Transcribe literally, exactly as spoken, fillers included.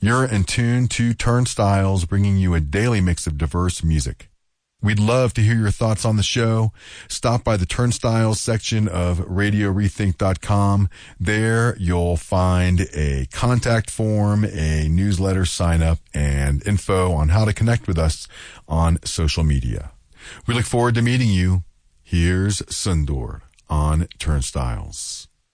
You're in tune to Turnstiles, bringing you a daily mix of diverse music. We'd love to hear your thoughts on the show. Stop by the Turnstiles section of radio rethink dot com. There you'll find a contact form, a newsletter sign up, and info on how to connect with us on social media. We look forward to meeting you. Here's Sundur on Turnstiles.